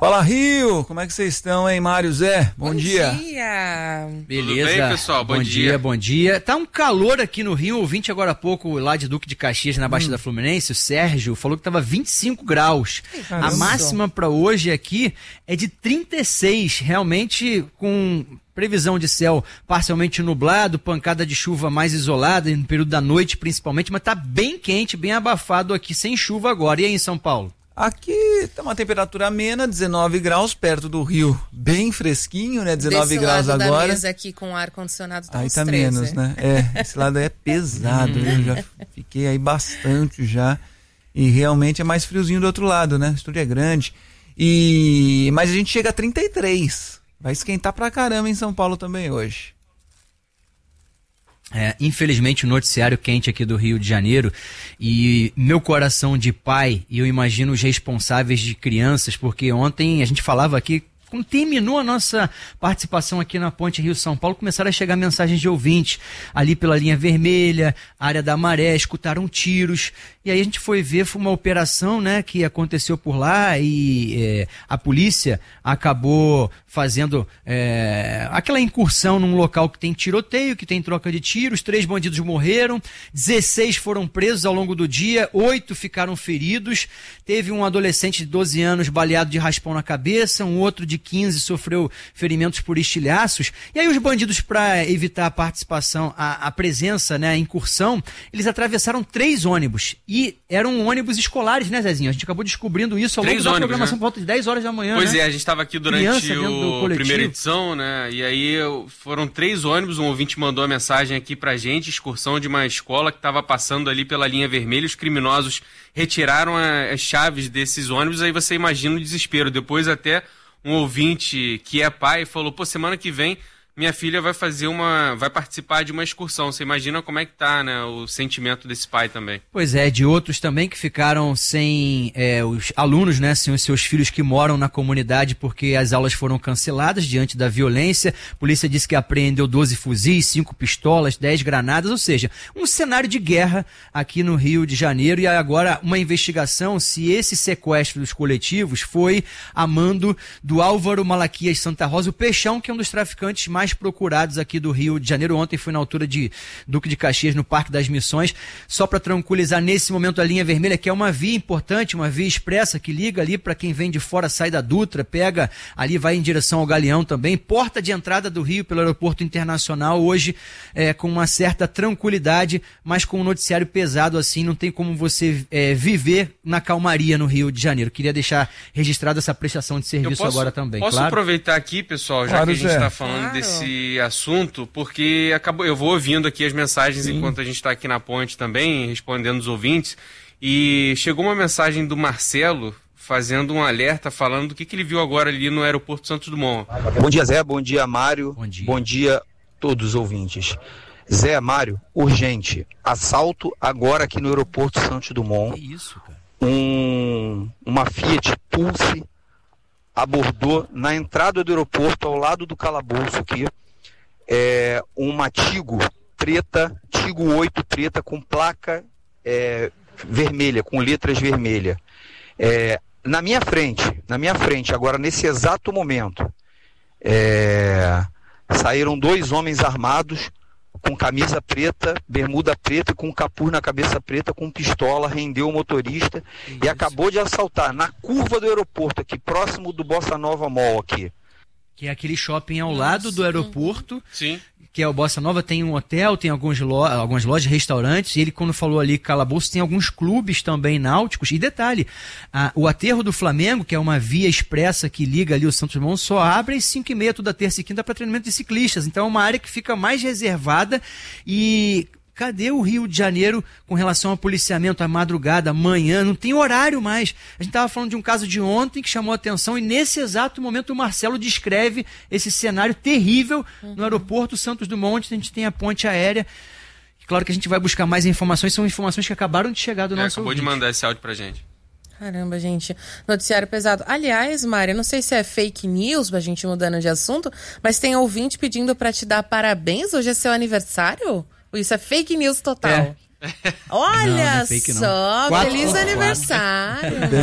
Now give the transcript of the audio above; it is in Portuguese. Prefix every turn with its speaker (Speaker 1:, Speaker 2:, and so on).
Speaker 1: Fala, Rio! Como é que vocês estão, hein, Mário, Zé? Bom dia!
Speaker 2: Bom dia!
Speaker 3: Beleza? Tudo bem, pessoal? Bom dia.
Speaker 4: Bom dia. Tá um calor aqui no Rio, ouvinte agora há pouco lá de Duque de Caxias, na Baixada Fluminense, o Sérgio, falou que tava 25 graus.
Speaker 1: Caramba.
Speaker 4: A máxima para hoje aqui é de 36, realmente com previsão de céu parcialmente nublado, pancada de chuva mais isolada no período da noite principalmente, mas tá bem quente, bem abafado aqui, sem chuva agora. E aí em São Paulo?
Speaker 1: Aqui tá uma temperatura amena, 19 graus, perto do Rio, bem fresquinho, né? 19
Speaker 2: Desse
Speaker 1: graus
Speaker 2: lado
Speaker 1: agora.
Speaker 2: Da mesa aqui com ar-condicionado tá
Speaker 1: aí
Speaker 2: uns
Speaker 1: tá
Speaker 2: 13.
Speaker 1: menos, né? Esse lado aí é pesado, eu já fiquei aí bastante já, e realmente é mais friozinho do outro lado, né? O estúdio é grande, mas a gente chega a 33, vai esquentar pra caramba em São Paulo também hoje.
Speaker 4: Infelizmente o noticiário quente aqui do Rio de Janeiro, e meu coração de pai, e eu imagino os responsáveis de crianças, porque ontem a gente falava aqui, quando terminou a nossa participação aqui na Ponte Rio-São Paulo, começaram a chegar mensagens de ouvintes ali pela linha vermelha, área da Maré, escutaram tiros, e aí a gente foi ver, foi uma operação, né, que aconteceu por lá, e a polícia acabou fazendo aquela incursão num local que tem tiroteio, que tem troca de tiros, 3 bandidos morreram, 16 foram presos ao longo do dia, 8 ficaram feridos, teve um adolescente de 12 anos baleado de raspão na cabeça, um outro de 15 sofreu ferimentos por estilhaços, e aí os bandidos, para evitar a participação, a presença, né, a incursão, eles atravessaram 3 ônibus, e eram ônibus escolares, né, Zezinho? A gente acabou descobrindo isso ao longo da programação, por volta de 10 horas da manhã,
Speaker 3: Pois
Speaker 4: né?
Speaker 3: A gente estava aqui durante a primeira edição, né, e aí foram 3 ônibus, um ouvinte mandou a mensagem aqui pra gente, excursão de uma escola que estava passando ali pela linha vermelha, os criminosos retiraram as chaves desses ônibus, aí você imagina o desespero, depois até um ouvinte que é pai falou, semana que vem minha filha vai participar de uma excursão. Você imagina como é que tá, né, o sentimento desse pai também.
Speaker 4: Pois é, de outros também que ficaram sem os alunos, né, sem os seus filhos que moram na comunidade porque as aulas foram canceladas diante da violência. A polícia disse que apreendeu 12 fuzis, 5 pistolas, 10 granadas, ou seja, um cenário de guerra aqui no Rio de Janeiro. E agora uma investigação se esse sequestro dos coletivos foi a mando do Álvaro Malaquias Santa Rosa, o Peixão, que é um dos traficantes mais procurados aqui do Rio de Janeiro. Ontem foi na altura de Duque de Caxias, no Parque das Missões. Só para tranquilizar, nesse momento a linha vermelha, que é uma via importante, uma via expressa que liga ali para quem vem de fora, sai da Dutra, pega ali, vai em direção ao Galeão também. Porta de entrada do Rio pelo Aeroporto Internacional, hoje com uma certa tranquilidade, mas com um noticiário pesado assim, não tem como você viver na calmaria no Rio de Janeiro. Queria deixar registrada essa prestação de serviço agora também.
Speaker 3: Posso aproveitar aqui, pessoal, já que a gente está falando desse assunto, porque eu vou ouvindo aqui as mensagens enquanto a gente está aqui na ponte também, respondendo os ouvintes, e chegou uma mensagem do Marcelo fazendo um alerta, falando do que ele viu agora ali no aeroporto Santos Dumont.
Speaker 5: Bom dia, Zé, bom dia, Mário,
Speaker 4: bom dia
Speaker 5: todos os ouvintes. Zé, Mário, urgente, assalto agora aqui no aeroporto Santos Dumont.
Speaker 4: Que isso, cara?
Speaker 5: Uma Fiat Pulse abordou na entrada do aeroporto, ao lado do calabouço aqui, uma Tigo preta, Tigo 8 preta, com placa vermelha, com letras vermelhas. Na minha frente, agora nesse exato momento, saíram 2 homens armados, com camisa preta, bermuda preta e com capuz na cabeça preta, com pistola, rendeu o motorista e acabou de assaltar na curva do aeroporto, aqui próximo do Bossa Nova Mall aqui.
Speaker 4: Que é aquele shopping ao lado do aeroporto.
Speaker 3: Sim.
Speaker 4: Que é o Bossa Nova, tem um hotel, tem algumas lojas, restaurantes, e ele, quando falou ali calabouço, tem alguns clubes também náuticos. E detalhe, o aterro do Flamengo, que é uma via expressa que liga ali o Santos Dumont, só abre às 5h30 toda terça e quinta para treinamento de ciclistas. Então é uma área que fica mais reservada. E cadê o Rio de Janeiro com relação ao policiamento à madrugada, amanhã? Não tem horário mais. A gente estava falando de um caso de ontem que chamou a atenção, e nesse exato momento o Marcelo descreve esse cenário terrível no aeroporto Santos Dumont, onde a gente tem a ponte aérea. Claro que a gente vai buscar mais informações, são informações que acabaram de chegar do nosso
Speaker 3: acabou
Speaker 4: ouvinte.
Speaker 3: De mandar esse áudio pra gente.
Speaker 2: Caramba, gente. Noticiário pesado. Aliás, Mário, não sei se é fake news, pra gente mudando de assunto, mas tem ouvinte pedindo pra te dar parabéns. Hoje é seu aniversário? Isso é fake news total. Olha
Speaker 4: não é fake,
Speaker 2: só,
Speaker 4: não.
Speaker 2: feliz aniversário.